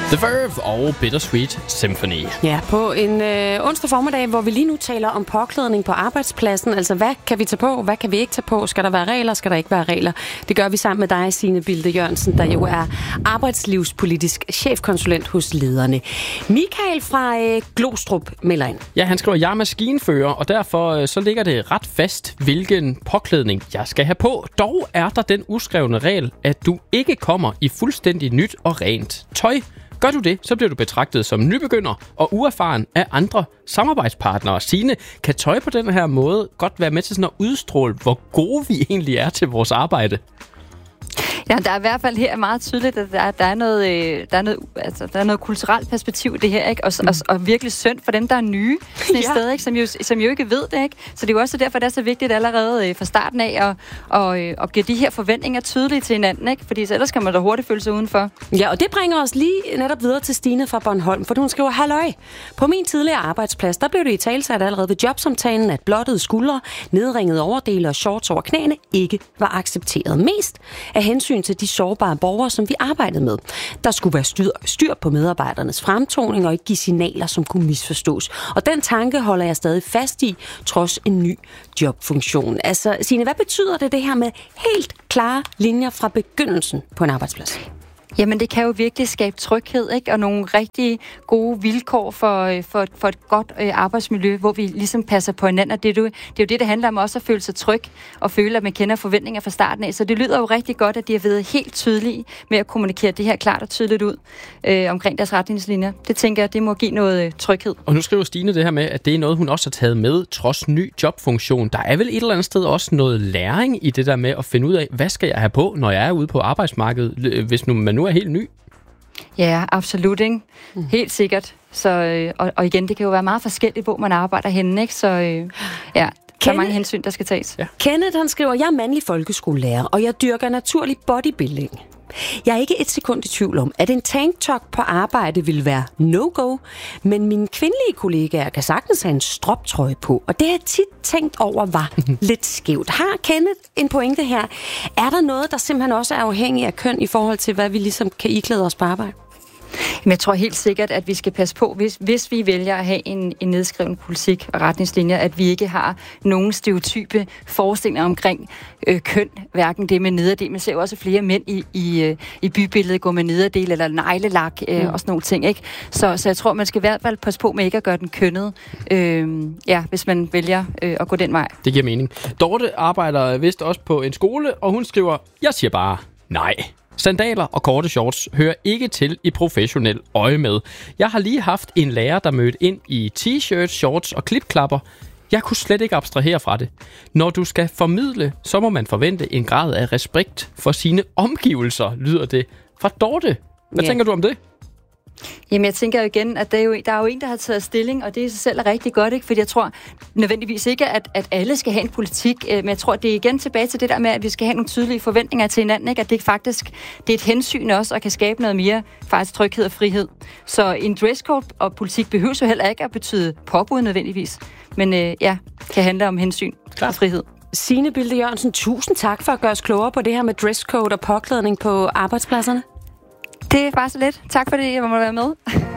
The Verve og Bittersweet Symphony. Ja, på en onsdag formiddag, hvor vi lige nu taler om påklædning på arbejdspladsen. Altså, hvad kan vi tage på? Hvad kan vi ikke tage på? Skal der være regler? Skal der ikke være regler? Det gør vi sammen med dig, Signe Bilde Jørgensen, der jo er arbejdslivspolitisk chefkonsulent hos Lederne. Michael fra Glostrup melder ind. Ja, han skriver, jeg er maskinfører, og derfor så ligger det ret fast, hvilken påklædning jeg skal have på. Dog er der den uskrevne regel, at du ikke kommer i fuldstændig nyt og rent tøj. Gør du det, så bliver du betragtet som nybegynder og uerfaren af andre samarbejdspartnere. Signe, kan tøj på den her måde godt være med til sådan at udstråle, hvor gode vi egentlig er til vores arbejde? Ja, der er i hvert fald her meget tydeligt, at der er noget kulturelt perspektiv i det her, ikke? Og virkelig synd for dem, der er nye i stedet, ikke? Som jo ikke ved det, ikke? Så det er jo også derfor, det er så vigtigt allerede fra starten af at give de her forventninger tydelige til hinanden, ikke? Fordi så ellers kan man da hurtigt føle sig udenfor. Ja, og det bringer os lige netop videre til Stine fra Bornholm, for hun skriver, halløj, på min tidligere arbejdsplads, der blev det italesat allerede ved jobsamtalen, at blottede skuldre, nedringede overdele og shorts over knæene ikke var accepteret. Mest af hensyn til de sårbare borgere, som vi arbejdede med. Der skulle være styr på medarbejdernes fremtoning og ikke give signaler, som kunne misforstås. Og den tanke holder jeg stadig fast i, trods en ny jobfunktion. Altså, Signe, hvad betyder det her med helt klare linjer fra begyndelsen på en arbejdsplads? Jamen, det kan jo virkelig skabe tryghed, ikke? Og nogle rigtig gode vilkår for et godt arbejdsmiljø, hvor vi ligesom passer på hinanden. Og det er jo det handler om også at føle sig tryg og føle, at man kender forventninger fra starten af. Så det lyder jo rigtig godt, at de har været helt tydelige med at kommunikere det her klart og tydeligt ud omkring deres retningslinjer. Det tænker jeg, det må give noget tryghed. Og nu skriver Stine det her med, at det er noget, hun også har taget med, trods ny jobfunktion. Der er vel et eller andet sted også noget læring i det der med at finde ud af, hvad skal jeg have på, når jeg er ude på arbejdsmarkedet, hvis man nu er helt ny? Ja, absolut, ikke? Helt sikkert. Så, og igen, det kan jo være meget forskelligt, hvor man arbejder henne, ikke? Så ja, der er mange hensyn, der skal tages. Ja. Kenneth, han skriver, jeg er mandlig folkeskolelærer, og jeg dyrker naturlig bodybuilding. Jeg er ikke et sekund i tvivl om, at en tanktop på arbejde vil være no-go, men mine kvindelige kollegaer kan sagtens have en stroptrøje på, og det har jeg tit tænkt over var lidt skævt. Har Kenneth en pointe her? Er der noget, der simpelthen også er afhængig af køn i forhold til, hvad vi ligesom kan iklæde os på arbejde? Men jeg tror helt sikkert, at vi skal passe på, hvis vi vælger at have en nedskreven politik og retningslinjer, at vi ikke har nogen stereotype forestillinger omkring køn, hverken det med nederdel. Man ser jo også flere mænd i bybilledet gå med nederdel eller neglelak og sådan nogle ting, ikke? Så jeg tror, man skal i hvert fald passe på med ikke at gøre den kønnet, hvis man vælger at gå den vej. Det giver mening. Dorte arbejder vist også på en skole, og hun skriver, jeg siger bare nej. Sandaler og korte shorts hører ikke til i professionel øje med. Jeg har lige haft en lærer, der mødte ind i t-shirts, shorts og klipklapper. Jeg kunne slet ikke abstrahere fra det. Når du skal formidle, så må man forvente en grad af respekt for sine omgivelser, lyder det fra Dorte. Hvad tænker du om det? Jamen, jeg tænker jo igen, at der er jo en, der har taget stilling, og det i sig selv er rigtig godt, ikke? Fordi jeg tror nødvendigvis ikke, at alle skal have en politik, men jeg tror, det er igen tilbage til det der med, at vi skal have nogle tydelige forventninger til hinanden, ikke? At det faktisk det er et hensyn også, og kan skabe noget mere faktisk tryghed og frihed. Så en dresscode og politik behøver jo heller ikke at betyde påbud nødvendigvis, men kan handle om hensyn og frihed. Signe Bilde Jørgensen, tusind tak for at gøre os klogere på det her med dresscode og påklædning på arbejdspladserne. Det er bare så lidt. Tak fordi jeg måtte være med.